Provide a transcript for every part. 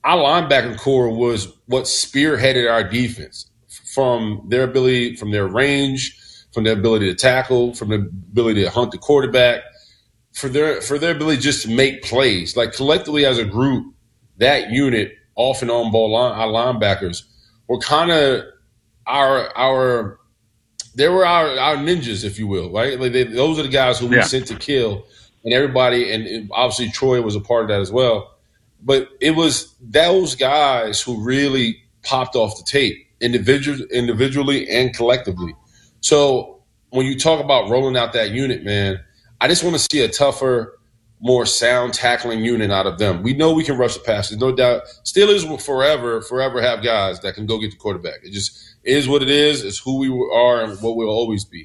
our linebacking core was what spearheaded our defense from their ability, from their range, from their ability to tackle, from their ability to hunt the quarterback, for their ability just to make plays. Like collectively as a group, that unit, off and on ball line, our linebackers were kind of our ninjas, if you will, right? Like those are the guys who we sent to kill, and everybody, and obviously Troy was a part of that as well. But it was those guys who really popped off the tape, individually and collectively. So when you talk about rolling out that unit, man, I just want to see a tougher, more sound tackling unit out of them. We know we can rush the passes, no doubt. Steelers will forever have guys that can go get the quarterback. It just is what it is. It's who we are and what we'll always be.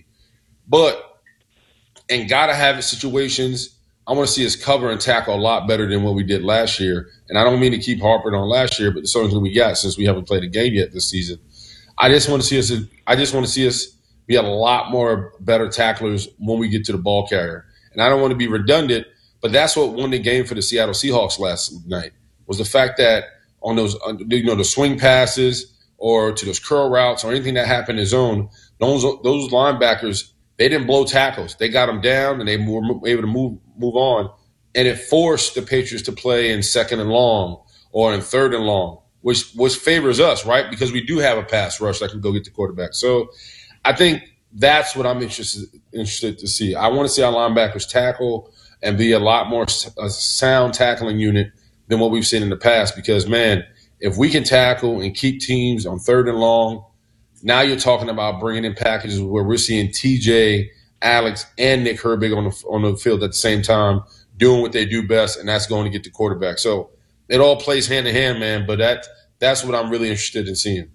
And got to have situations. I want to see us cover and tackle a lot better than what we did last year. And I don't mean to keep harping on last year, but the songs that we got since we haven't played a game yet this season. I just want to see us be a lot more better tacklers when we get to the ball carrier. And I don't want to be redundant, but that's what won the game for the Seattle Seahawks last night, was the fact that on those, the swing passes or to those curl routes or anything that happened in zone, those linebackers, they didn't blow tackles. They got them down and they were able to move on. And it forced the Patriots to play in second and long or in third and long, which favors us, right? Because we do have a pass rush that can go get the quarterback. So I think that's what I'm interested to see. I want to see our linebackers tackle and be a lot more a sound tackling unit than what we've seen in the past. Because, man, if we can tackle and keep teams on third and long, now you're talking about bringing in packages where we're seeing TJ, Alex, and Nick Herbig on the field at the same time doing what they do best, and that's going to get the quarterback. So it all plays hand in hand, man, but that's what I'm really interested in seeing.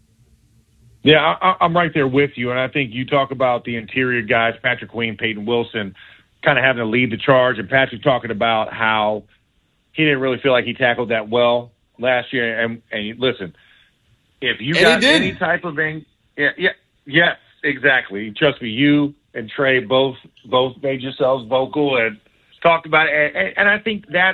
Yeah, I'm right there with you, and I think you talk about the interior guys, Patrick Queen, Peyton Wilson, kind of having to lead the charge, and Patrick talking about how he didn't really feel like he tackled that well last year. And listen, if you got any type of yes, exactly. Trust me, you and Trey both made yourselves vocal and talked about it. And I think that's,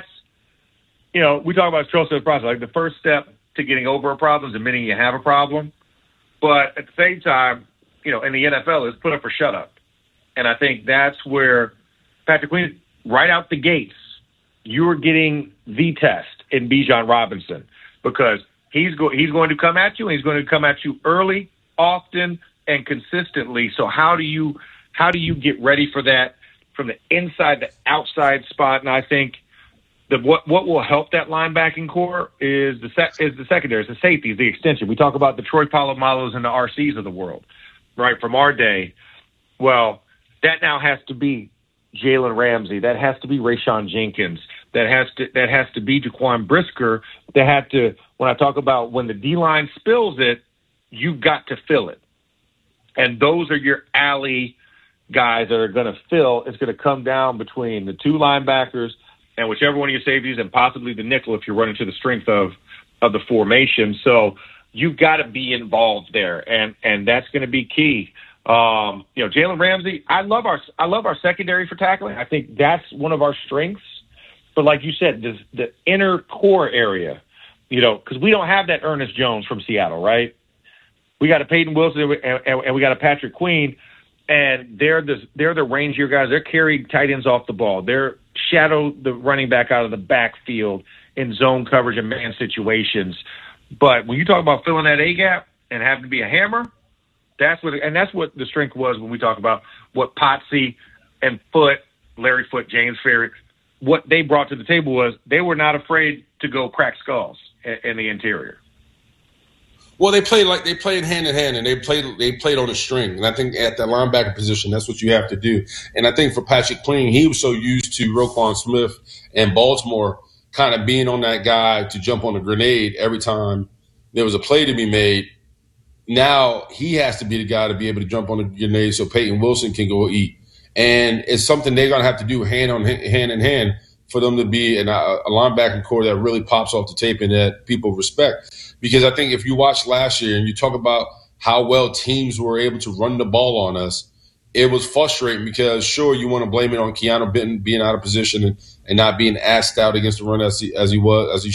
we talk about the process. Like the first step to getting over a problem is admitting you have a problem. But at the same time, in the NFL is put up or shut up. And I think that's where Patrick Queen, right out the gates, you are getting the test in Bijan Robinson, because he's going to come at you, and he's going to come at you early, often, and consistently. So how do you get ready for that from the inside to outside spot? And I think what will help that linebacking core is the secondary, the safeties, the extension. We talk about the Troy Polamalu's and the RCs of the world, right, from our day. Well, that now has to be Jalen Ramsey. That has to be Rayshon Jenkins. That has to be Jaquan Brisker. When I talk about when the D-line spills it, you've got to fill it. And those are your alley guys that are going to fill. It's going to come down between the two linebackers and whichever one of your safeties, and possibly the nickel if you're running to the strength of the formation. So you've got to be involved there, and that's going to be key. Jalen Ramsey, I love our secondary for tackling. I think that's one of our strengths. But like you said, the inner core area, because we don't have that Ernest Jones from Seattle, right? We got a Peyton Wilson and we got a Patrick Queen, and they're the rangier guys. They're carrying tight ends off the ball. They're shadow the running back out of the backfield in zone coverage and man situations. But when you talk about filling that A gap and having to be a hammer, that's what the strength was when we talk about what Potsy and Foote, Larry Foote, James Ferry, what they brought to the table was they were not afraid to go crack skulls in the interior. Well, they played hand in hand, and they played on a string. And I think at that linebacker position, that's what you have to do. And I think for Patrick Queen, he was so used to Roquan Smith and Baltimore kind of being on that guy to jump on a grenade every time there was a play to be made. Now he has to be the guy to be able to jump on the grenade so Peyton Wilson can go eat. And it's something they're going to have to do hand in hand for them to be a linebacking core that really pops off the tape and that people respect. Because I think if you watched last year and you talk about how well teams were able to run the ball on us, it was frustrating because, sure, you want to blame it on Keanu Benton being out of position and not being asked out against the run as he